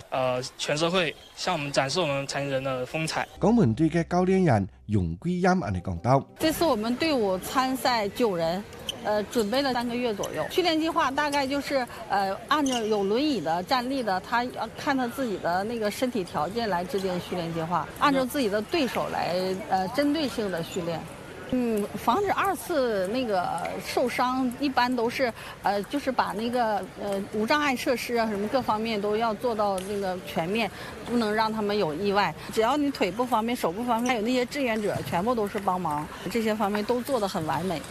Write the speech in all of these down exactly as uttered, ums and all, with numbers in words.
呃全社會向我們展示我們殘疾人的風采。 港門隊嘅教練人容桂音安尼講到： 這次我們隊伍參賽九人。呃，準備了三個月左右，訓練計劃大概就是呃，按照有輪椅的、站立的，他要看他自己的那個身體條件來制定訓練計劃，按照自己的對手來呃，針對性的訓練。嗯，防止二次那個受傷，一般都是呃，就是把那個呃無障礙設施啊，什麼各方面都要做到那個全面，不能讓他們有意外。只要你腿部方面、手部方面，還有那些志願者，全部都是幫忙，這些方面都做得很完美。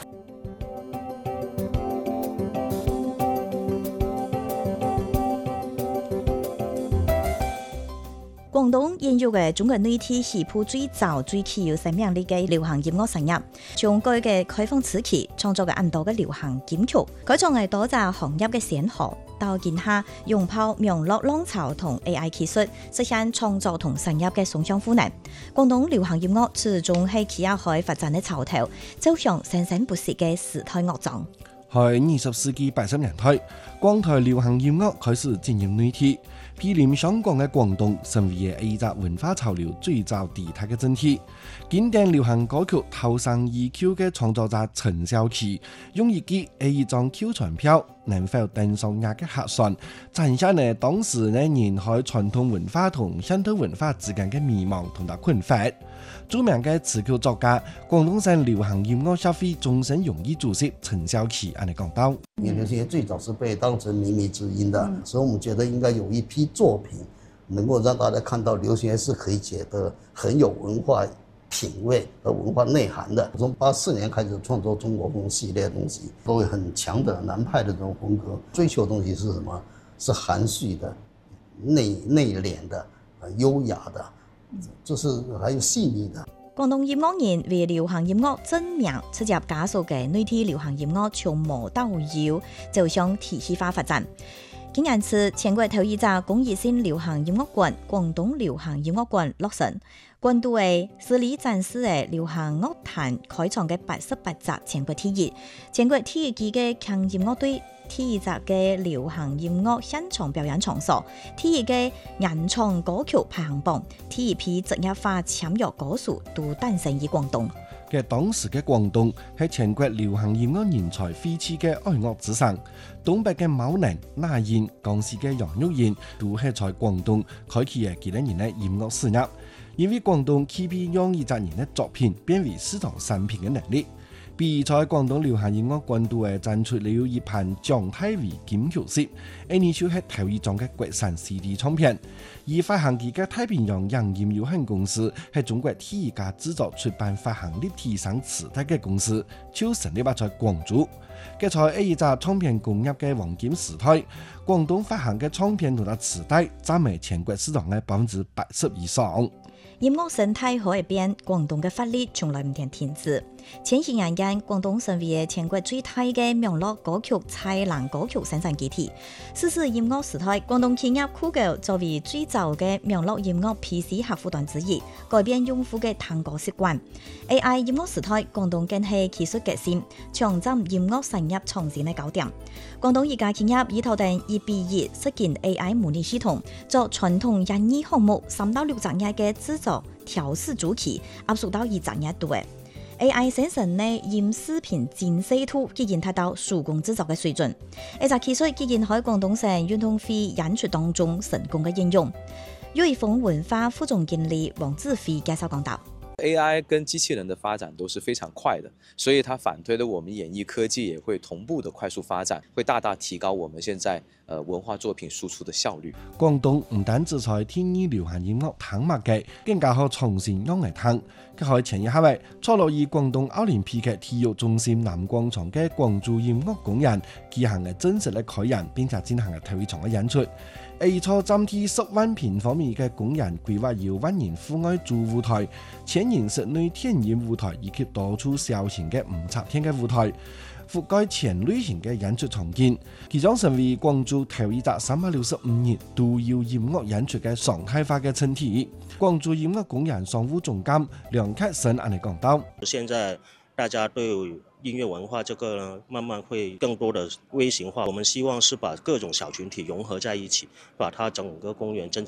廣東現有嘅中國內地起步最早、最具有生命力嘅流行音樂產業，從佢嘅開放時期創作嘅很多嘅流行金曲，佢從係多隻行業嘅先河，到今下擁抱網絡浪潮同 A I 技術，實現創作同產業嘅雙向賦能。廣東流行音樂始終係企業海發展嘅潮頭，走向生生不息嘅時代樂章。 喺二十世紀八十年代，廣台流行音樂開始進入內地，毗鄰香港嘅廣東成為嘅一隻文化潮流最早地態嘅整體。經典流行歌曲《頭上二 Q》嘅創作者陳小琪，用一支一張 Q 傳票能否登上亞嘅核算，展現呢當時呢沿海傳統文化同鄉土文化之間嘅迷茫同埋困惑。著名嘅詞曲作家、廣東省流行音樂協會終身榮譽主席陳小琪安尼講到： 因為流行音樂最早是被當成靡靡之音的，嗯、所以我們覺得應該有一批作品能夠讓大家看到流行樂是可以寫得很有文化品味和文化內涵的。從八四年開始創作中國風系列的東西，都有很強的南派的這種風格，追求的東西是什麼？是含蓄的、內內斂的、優雅的。就是還有細膩的。 廣東音樂人為流行音樂證明，出入加速嘅內地流行音樂從無到有，走向體系化發展。今年次全國頭一隻公益性流行音樂館——廣東流行音樂館落成，館度嘅實力展示嘅流行樂壇開創嘅八十八隻全國第一，全國第一期嘅強音樂隊。第一集嘅流行音樂現場表演場所，第一嘅原創歌曲排行榜，第一批職業化簽約歌手都誕生於廣東。 嘅當時嘅廣東係全國流行音樂人才荟萃嘅愛樂之城，東北嘅貓寧、那英、江西嘅楊鈺燕都係在廣東開啟嘅幾多年嘅音樂事業，因為廣東起筆讓一隻人嘅作品變為市場產品嘅能力。比賽廣東流行音樂館度誒展出了一盤蔣太維金曲集，呢就係頭一張嘅國產 C D 唱片。而發行機嘅太平洋影業有限公司係中國第一家製作出版發行立體聲磁帶嘅公司，就成立喺廣州。嘅在呢一隻唱片工業嘅黃金時代，廣東發行嘅唱片同埋磁帶佔埋全國市場嘅百分之八十以上。 音樂生態可以變，廣東嘅發力從來唔停停止。前些年間，廣東成為全國最大嘅網絡歌曲、才能歌曲生產基地。此時音樂時代，廣東企業酷狗作為最早嘅網絡音樂 P C 客戶端之一，改變用戶嘅聽歌習慣。A I 音樂時代，廣東更係技術革新，搶佔音樂產業創新嘅高點。廣東一家企業以頭等一比一實現 A I 模擬系統，做傳統音樂項目三到六隻頁嘅製作調試周期，壓縮到一隻頁度嘅。A I 生成嘅音視頻精細圖，已經達到手工製作嘅水準。呢隻技術已經喺廣東省運動會演出當中成功嘅應用。瑞豐文化副總經理黃志飛介紹講到。 A I 跟機器人的發展都是非常快的，所以它反推的我們演藝科技也會同步的快速發展，會大大提高我們現在呃文化作品輸出的效率。 廣東唔單止在天意流行音樂聽麥嘅，更加可重新用嚟聽。佢喺前一下位，坐落於廣東奧林匹克體育中心南廣場嘅廣州音樂公園舉行嘅正式嘅開演，並且進行嘅頭一場嘅演出。A 座佔地十萬平方米嘅公園規劃有萬人戶外主舞台、千人室內天然舞台以及多處小型嘅五彩天嘅舞台，覆蓋全類型嘅演出場景，其將成為廣州頭一隻三百六十五日都有音樂演出嘅常態化嘅centre體。廣州音樂公園商務總監梁克生安尼講到： 現在大家對音樂文化這個呢，慢慢會更多的微型化。我們希望是把各種小群體融合在一起，把它整個公園真正